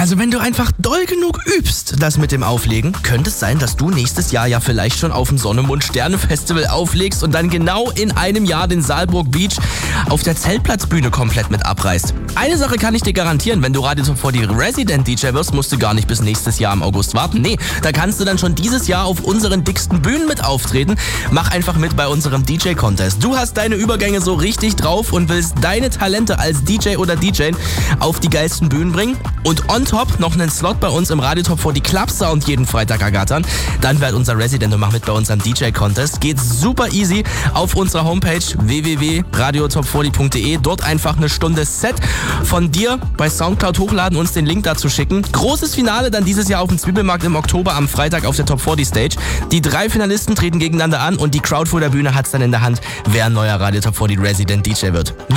Also wenn du einfach doll genug übst, das mit dem Auflegen, könnte es sein, dass du nächstes Jahr ja vielleicht schon auf dem Sonne- und Sterne-Festival auflegst und dann genau in einem Jahr den Saalburg Beach auf der Zeltplatzbühne komplett mit abreißt. Eine Sache kann ich dir garantieren, wenn du Radio Top 40 Resident DJ wirst, musst du gar nicht bis nächstes Jahr im August warten. Nee, da kannst du dann schon dieses Jahr auf unseren dicksten Bühnen mit auftreten. Mach einfach mit bei unserem DJ-Contest. Du hast deine Übergänge so richtig drauf und willst deine Talente als DJ oder DJ auf die geilsten Bühnen bringen und on top noch einen Slot bei uns im Radio Top 40 Club Sound jeden Freitag ergattern, dann werd unser Resident und mach mit bei unserem DJ-Contest. Geht super easy auf unserer Homepage www.radiotop40.de. Dort einfach eine Stunde Set von dir bei Soundcloud hochladen, uns den Link dazu schicken. Großes Finale dann dieses Jahr auf dem Zwiebelmarkt im Oktober am Freitag auf der Top 40 Stage. Die 3 Finalisten treten gegeneinander an und die Crowd vor der Bühne hat's dann in der Hand, wer ein neuer Radio Top 40 Resident DJ wird.